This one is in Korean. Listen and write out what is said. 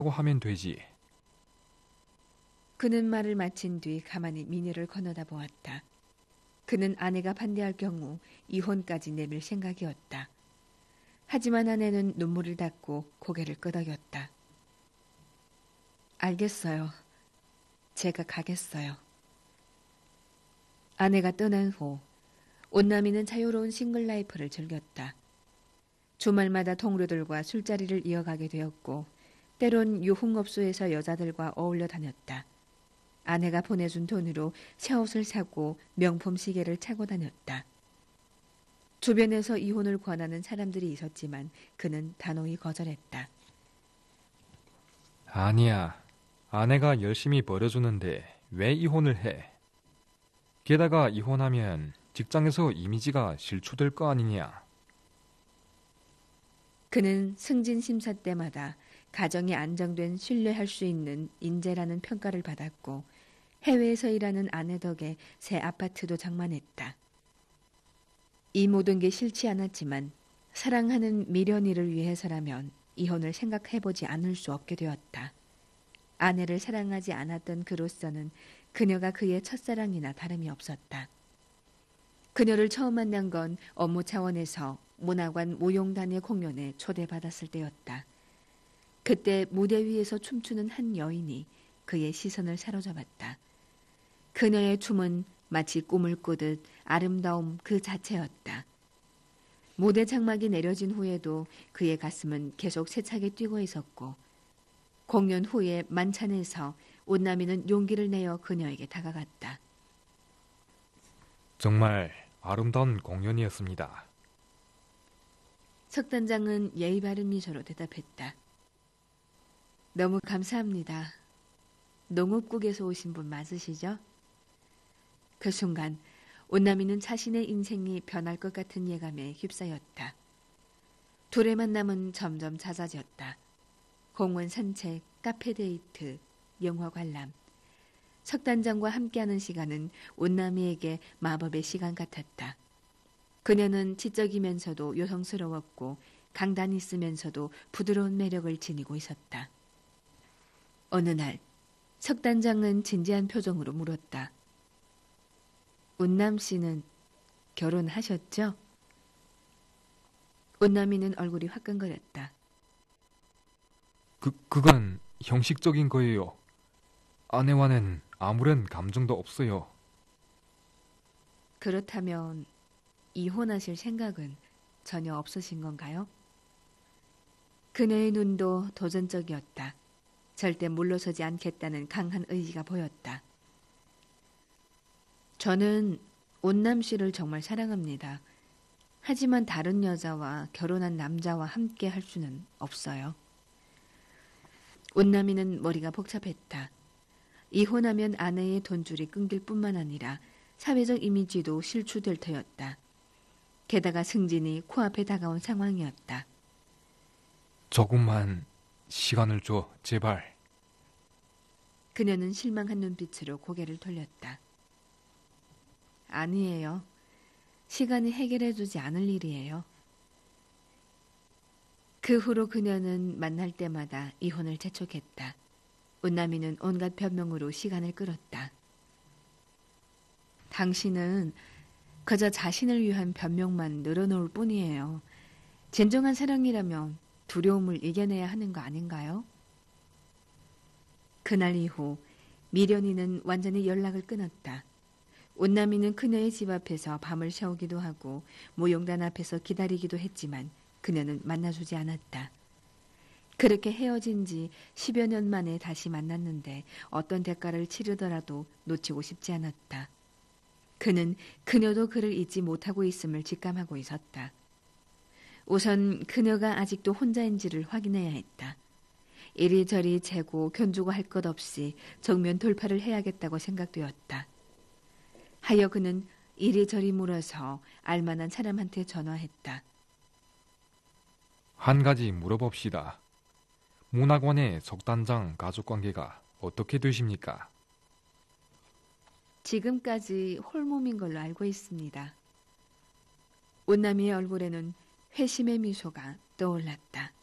하면 되지. 그는 말을 마친 뒤 가만히 미녀를 건너다 보았다. 그는 아내가 반대할 경우 이혼까지 내밀 생각이었다. 하지만 아내는 눈물을 닦고 고개를 끄덕였다. 알겠어요. 제가 가겠어요. 아내가 떠난 후 온남이는 자유로운 싱글 라이프를 즐겼다. 주말마다 동료들과 술자리를 이어가게 되었고 때론 유흥업소에서 여자들과 어울려 다녔다. 아내가 보내준 돈으로 새 옷을 사고 명품 시계를 차고 다녔다. 주변에서 이혼을 권하는 사람들이 있었지만 그는 단호히 거절했다. 아니야. 아내가 열심히 벌어주는데 왜 이혼을 해? 게다가 이혼하면 직장에서 이미지가 실추될 거 아니냐. 그는 승진 심사 때마다 가정이 안정된 신뢰할 수 있는 인재라는 평가를 받았고 해외에서 일하는 아내 덕에 새 아파트도 장만했다. 이 모든 게 싫지 않았지만 사랑하는 미련이를 위해서라면 이혼을 생각해보지 않을 수 없게 되었다. 아내를 사랑하지 않았던 그로서는 그녀가 그의 첫사랑이나 다름이 없었다. 그녀를 처음 만난 건 업무 차원에서 문화관 무용단의 공연에 초대받았을 때였다. 그때 무대 위에서 춤추는 한 여인이 그의 시선을 사로잡았다. 그녀의 춤은 마치 꿈을 꾸듯 아름다움 그 자체였다. 무대 장막이 내려진 후에도 그의 가슴은 계속 세차게 뛰고 있었고 공연 후에 만찬에서 온남이는 용기를 내어 그녀에게 다가갔다. 정말 아름다운 공연이었습니다. 석단장은 예의 바른 미소로 대답했다. 너무 감사합니다. 농업국에서 오신 분 맞으시죠? 그 순간 온남이는 자신의 인생이 변할 것 같은 예감에 휩싸였다. 둘의 만남은 점점 잦아졌다. 공원 산책, 카페 데이트, 영화 관람. 석단장과 함께하는 시간은 온남이에게 마법의 시간 같았다. 그녀는 지적이면서도 여성스러웠고 강단이 있으면서도 부드러운 매력을 지니고 있었다. 어느 날 석단장은 진지한 표정으로 물었다. 온남 씨는 결혼하셨죠? 온남이는 얼굴이 화끈거렸다. 그건 형식적인 거예요. 아내와는 아무런 감정도 없어요. 그렇다면 이혼하실 생각은 전혀 없으신 건가요? 그녀의 눈도 도전적이었다. 절대 물러서지 않겠다는 강한 의지가 보였다. 저는 온남 씨를 정말 사랑합니다. 하지만 다른 여자와 결혼한 남자와 함께 할 수는 없어요. 온남이는 머리가 복잡했다. 이혼하면 아내의 돈줄이 끊길 뿐만 아니라 사회적 이미지도 실추될 터였다. 게다가 승진이 코앞에 다가온 상황이었다. 조금만 시간을 줘, 제발. 그녀는 실망한 눈빛으로 고개를 돌렸다. 아니에요. 시간이 해결해주지 않을 일이에요. 그 후로 그녀는 만날 때마다 이혼을 재촉했다. 온남이는 온갖 변명으로 시간을 끌었다. 당신은 그저 자신을 위한 변명만 늘어놓을 뿐이에요. 진정한 사랑이라면 두려움을 이겨내야 하는 거 아닌가요? 그날 이후 미련이는 완전히 연락을 끊었다. 온남이는 그녀의 집 앞에서 밤을 새우기도 하고 무용단 앞에서 기다리기도 했지만 그녀는 만나주지 않았다. 그렇게 헤어진 지 10여 년 만에 다시 만났는데 어떤 대가를 치르더라도 놓치고 싶지 않았다. 그는 그녀도 그를 잊지 못하고 있음을 직감하고 있었다. 우선 그녀가 아직도 혼자인지를 확인해야 했다. 이리저리 재고 견주고 할 것 없이 정면 돌파를 해야겠다고 생각되었다. 하여 그는 이리저리 물어서 알만한 사람한테 전화했다. 한 가지 물어봅시다. 문학원의 석단장 가족관계가 어떻게 되십니까? 지금까지 홀몸인 걸로 알고 있습니다. 온남이의 얼굴에는 회심의 미소가 떠올랐다.